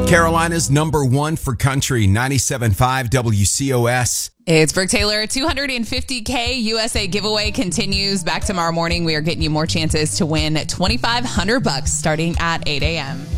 Carolina's number one for country, 97.5 WCOS. It's Brooke Taylor. $250K USA giveaway continues. Back tomorrow morning, we are getting you more chances to win $2,500 starting at 8 a.m.